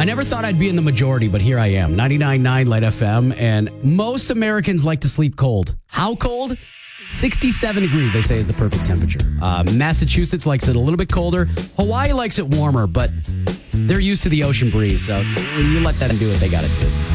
I never thought I'd be in the majority, but here I am. 99.9 Light FM, and most Americans like to sleep cold. How cold? 67 degrees, they say, is the perfect temperature. Massachusetts likes it a little bit colder. Hawaii likes it warmer, but they're used to the ocean breeze, so you let them do what they got to do.